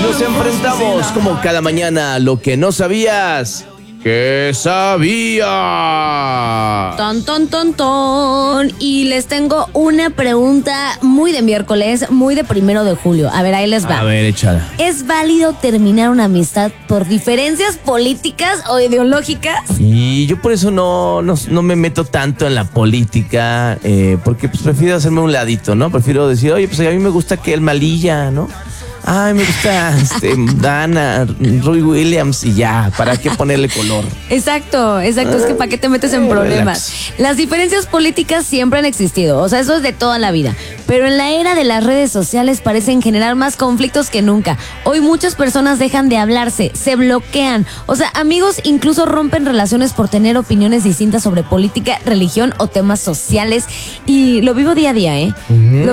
Nos enfrentamos como cada mañana a lo que no sabías que sabía. Ton, ton, ton, ton. Y les tengo una pregunta muy de miércoles, muy de 1 de julio. A ver, ahí les va. A ver, échala. ¿Es válido terminar una amistad por diferencias políticas o ideológicas? Y yo por eso no me meto tanto en la política, porque pues prefiero hacerme un ladito, ¿no? Prefiero decir, oye, pues a mí me gusta que el Malilla, ¿no? Ay, me gusta Dana, Roy Williams y ya, ¿para qué ponerle color? Exacto, es que ¿para qué te metes en problemas? Relax. Las diferencias políticas siempre han existido, o sea, eso es de toda la vida. Pero en la era de las redes sociales parecen generar más conflictos que nunca. Hoy muchas personas dejan de hablarse, se bloquean. O sea, amigos incluso rompen relaciones por tener opiniones distintas sobre política, religión o temas sociales. Y lo vivo día a día, ¿eh?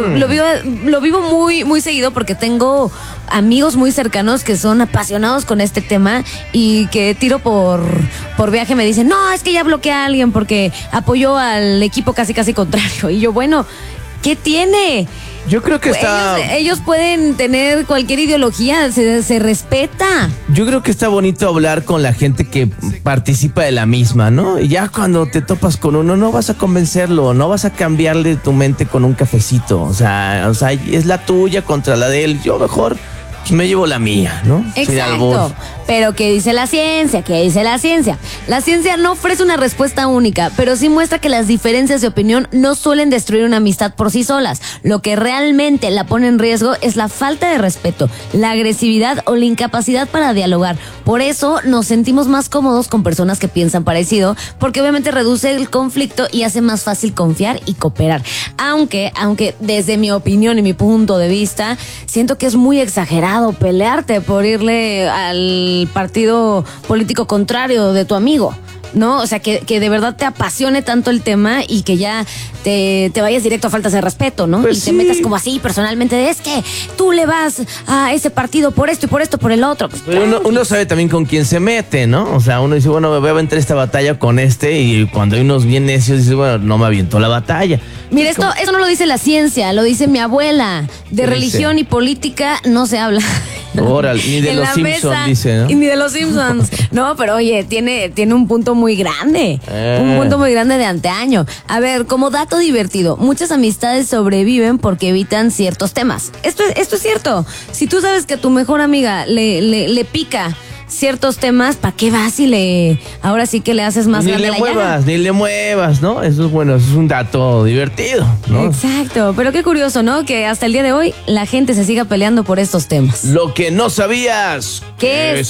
Lo vivo muy, muy seguido porque tengo amigos muy cercanos que son apasionados con este tema y que tiro por viaje me dicen, no, es que ya bloqueé a alguien porque apoyó al equipo casi contrario. Y yo, bueno, ¿qué tiene? Yo creo que está... Ellos pueden tener cualquier ideología, se respeta. Yo creo que está bonito hablar con la gente que participa de la misma, ¿no? Y ya cuando te topas con uno, no vas a convencerlo, no vas a cambiarle tu mente con un cafecito. O sea, es la tuya contra la de él. Yo mejor pues, me llevo la mía, ¿no? Exacto. Pero ¿qué dice la ciencia? ¿Qué dice la ciencia? La ciencia no ofrece una respuesta única, pero sí muestra que las diferencias de opinión no suelen destruir una amistad por sí solas. Lo que realmente la pone en riesgo es la falta de respeto, la agresividad o la incapacidad para dialogar. Por eso nos sentimos más cómodos con personas que piensan parecido, porque obviamente reduce el conflicto y hace más fácil confiar y cooperar. Aunque desde mi opinión y mi punto de vista, siento que es muy exagerado pelearte por irle al partido político contrario de tu amigo, ¿no? O sea, que de verdad te apasione tanto el tema y que ya te vayas directo a faltas de respeto, ¿no? Pues y sí. te metas como así personalmente, es que tú le vas a ese partido por esto y por esto, por el otro. Pues, Pero uno sabe también con quién se mete, ¿no? O sea, uno dice, bueno, me voy a aventar esta batalla con este y cuando hay unos bien necios, dice, bueno, no me aviento la batalla. mira, eso no lo dice la ciencia, lo dice mi abuela. De ¿Qué religión dice? y política no se habla. Órale, ni de En los la Simpsons, mesa, dice, ¿no? Y ni de los Simpsons. No, pero oye, tiene un punto muy grande. Un punto muy grande de antaño. A ver, como dato divertido, muchas amistades sobreviven porque evitan ciertos temas. Esto es cierto. Si tú sabes que a tu mejor amiga le pica ciertos temas, ¿para qué vas y ahora sí que le haces más grande la llaga? Ni le muevas, ¿no? Eso es bueno, eso es un dato divertido, ¿no? Exacto, pero qué curioso, ¿no? Que hasta el día de hoy la gente se siga peleando por estos temas. Lo que no sabías. ¿Qué es?